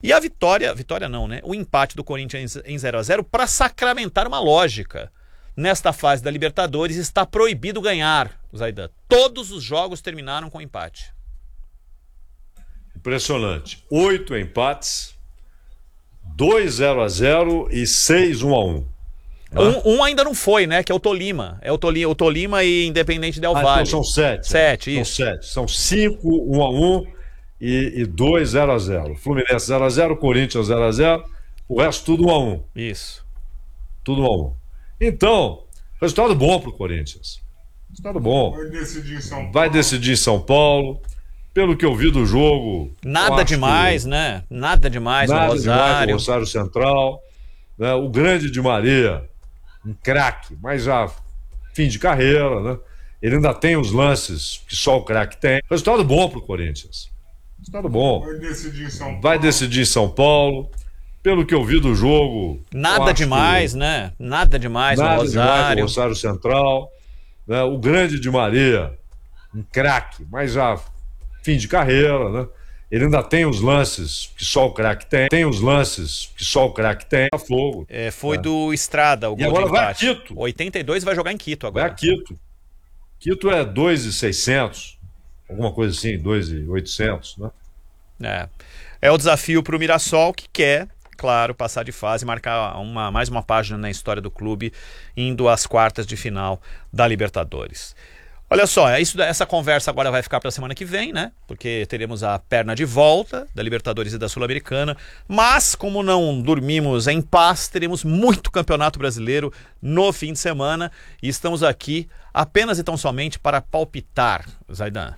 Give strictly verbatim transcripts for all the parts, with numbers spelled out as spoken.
E a vitória, vitória não, né? O empate do Corinthians em zero a zero para sacramentar uma lógica. Nesta fase da Libertadores está proibido ganhar, Zaidan. Todos os jogos terminaram com empate. Impressionante. Oito empates, dois zero a zero e seis um a um. Um, um ainda não foi, né? Que é o Tolima. É o Tolima, o Tolima e Independente Del Valle. Ah, então são sete. Sete, são isso. Sete. São cinco, um a um e, e dois zero a zero. Fluminense zero a zero, Corinthians zero a zero, o resto tudo um a um. Isso. Tudo um a um. Então, resultado bom pro Corinthians. Resultado bom. Vai decidir em São Paulo. Vai decidir em São Paulo. Pelo que eu vi do jogo... Nada demais, que... né? Nada demais Nada no Rosário. Demais no Rosário Central. Né? O grande Di Maria, um craque, mas já fim de carreira, né? Ele ainda tem os lances que só o craque tem. Resultado bom pro Corinthians. Resultado bom. Vai decidir em São Paulo. Vai decidir em São Paulo. Pelo que eu vi do jogo... Nada demais, que... né? Nada demais Nada no Rosário. Demais no Rosário Central. Né? O grande Di Maria, um craque, mas já fim de carreira, né? Ele ainda tem os lances que só o craque tem. Tem os lances que só o craque tem. Fogo. É, foi é. do Estrada, o e gol agora de vai empate. a Quito. oitenta e dois vai jogar em Quito agora. Vai a Quito. Quito é dois mil e seiscentos, alguma coisa assim, dois mil e oitocentos, né? É. É o desafio para o Mirassol, que quer, claro, passar de fase e marcar uma, mais uma página na história do clube, indo às quartas de final da Libertadores. Olha só, isso, essa conversa agora vai ficar para a semana que vem, né? Porque teremos a perna de volta da Libertadores e da Sul-Americana. Mas, como não dormimos em paz, teremos muito Campeonato Brasileiro no fim de semana. E estamos aqui apenas e tão somente para palpitar, Zaidan.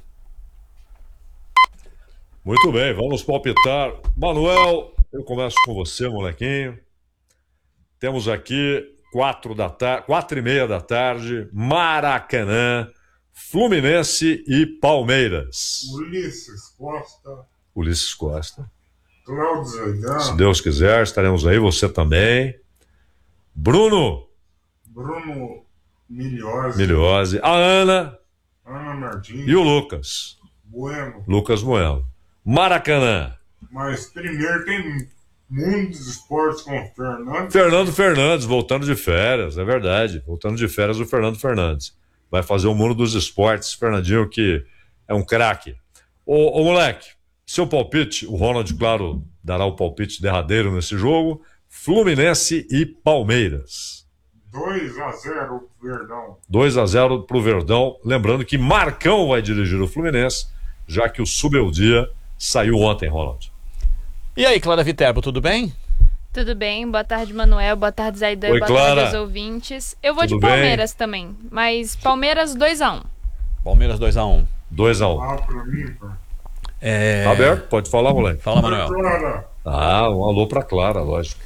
Muito bem, vamos palpitar. Manuel, eu começo com você, molequinho. Temos aqui quatro da tarde, quatro e meia da tarde, Maracanã, Fluminense e Palmeiras. Ulisses Costa. Ulisses Costa. Cláudio Zaidan. Se Deus quiser, estaremos aí, você também. Bruno. Bruno Miliose. Miliose. A Ana. Ana Martins. E o Lucas. Bueno. Lucas Bueno. Maracanã. Mas primeiro tem muitos esportes com Fernando. Fernando Fernandes, voltando de férias, é verdade. Voltando de férias o Fernando Fernandes. Vai fazer o mundo dos esportes, Fernandinho, que é um craque. Ô, ô moleque, seu palpite, o Ronald, claro, dará o palpite derradeiro nesse jogo. Fluminense e Palmeiras. dois a zero pro Verdão. dois a zero pro Verdão. Lembrando que Marcão vai dirigir o Fluminense, já que o Subeldia saiu ontem, Ronald. E aí, Clara Viterbo, tudo bem? Tudo bem, boa tarde, Manuel, boa tarde, Zaidan, Oi, boa Clara. tarde aos ouvintes. Eu vou Tudo de Palmeiras bem? também, mas Palmeiras dois a um. Palmeiras dois a um. dois a um. Ah, pra mim, pô. É... Tá aberto? Pode falar, moleque. Fala, Manuel. Clara. Ah, um alô pra Clara, lógico.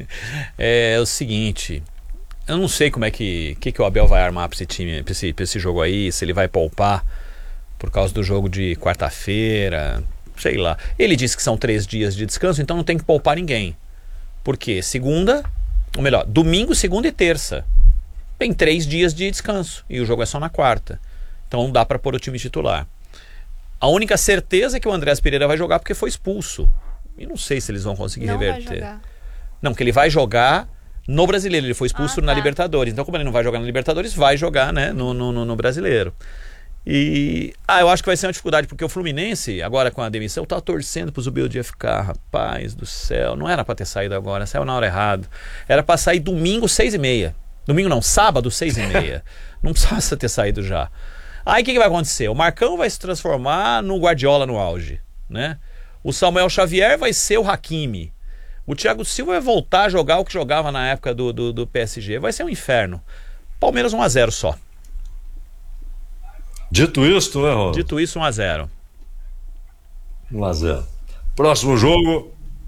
É o seguinte, eu não sei como é que, que, que o Abel vai armar pra esse time, pra esse, pra esse jogo aí, se ele vai poupar por causa do jogo de quarta-feira, sei lá. Ele disse que são três dias de descanso, então não tem que poupar ninguém. Por quê? Segunda, ou melhor, domingo, segunda e terça. Tem três dias de descanso e o jogo é só na quarta. Então não dá pra pôr o time titular. A única certeza é que o Andrés Pereira vai jogar porque foi expulso. E não sei se eles vão conseguir Não vai reverter. jogar. Não, porque ele vai jogar no Brasileiro. Ele foi expulso Ah, na tá. Libertadores. Então, como ele não vai jogar na Libertadores, vai jogar, né, no, no, no, no Brasileiro. E ah, eu acho que vai ser uma dificuldade, porque o Fluminense, agora com a demissão, tá torcendo pro Zubeldia ficar. Rapaz do céu, não era pra ter saído agora, saiu na hora errada. Era pra sair domingo, seis e meia. Domingo não, sábado, seis e meia. Não precisava ter saído já. Aí o que, que vai acontecer? O Marcão vai se transformar no Guardiola no auge, né? O Samuel Xavier vai ser o Hakimi. O Thiago Silva vai voltar a jogar o que jogava na época do, do, do P S G. Vai ser um inferno. Palmeiras um a zero só. Dito isto, né, Ronald? Dito isso, um a zero. um a zero. Próximo jogo.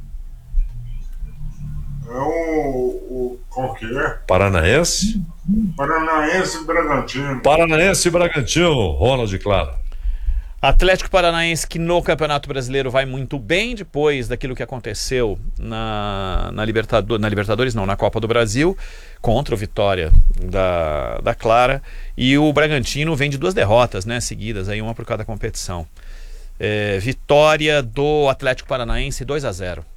É o, o. Qual que é? Paranaense. Paranaense e Bragantino. Paranaense e Bragantino, Ronald, claro. Atlético Paranaense, que no Campeonato Brasileiro vai muito bem depois daquilo que aconteceu na, na, Libertador, na Libertadores, não, na Copa do Brasil, contra o Vitória da, da Clara. E o Bragantino vem de duas derrotas, né, seguidas, aí uma por cada competição. É, vitória do Atlético Paranaense dois a zero.